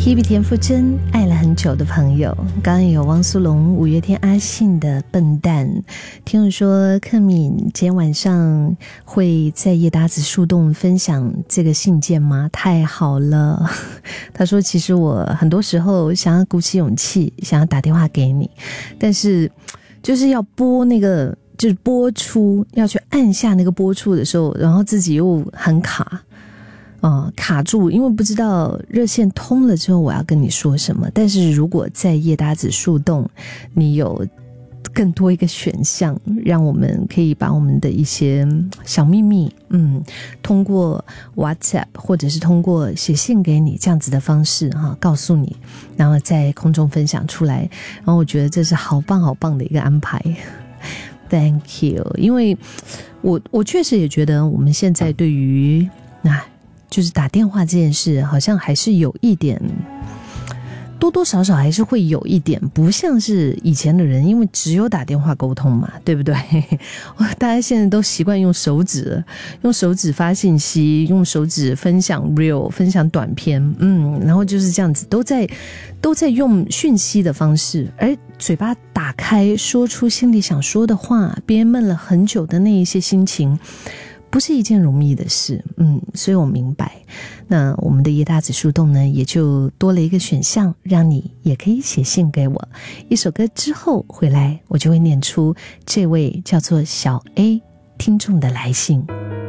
Hebe 田馥甄爱了很久的朋友，刚刚有汪苏泷、五月天阿信的笨蛋。听说克敏今天晚上会在叶搭子树洞分享这个信件吗？太好了。他说其实我很多时候想要鼓起勇气想要打电话给你，但是就是要播那个就是播出，要去按下那个播出的时候，然后自己又很卡住，因为不知道热线通了之后我要跟你说什么。但是如果在叶搭子树洞你有更多一个选项，让我们可以把我们的一些小秘密通过 WhatsApp 或者是通过写信给你这样子的方式告诉你，然后在空中分享出来，然后我觉得这是好棒好棒的一个安排。Thank you。 因为我确实也觉得我们现在对于就是打电话这件事好像还是有一点，多多少少还是会有一点不像是以前的人，因为只有打电话沟通嘛，对不对？大家现在都习惯用手指发信息，用手指分享 reel 分享短片，然后就是这样子都在用讯息的方式，而嘴巴打开说出心里想说的话，憋闷了很久的那一些心情不是一件容易的事，所以我明白。那我们的叶搭子树洞呢，也就多了一个选项，让你也可以写信给我。一首歌之后回来，我就会念出这位叫做小 A 听众的来信。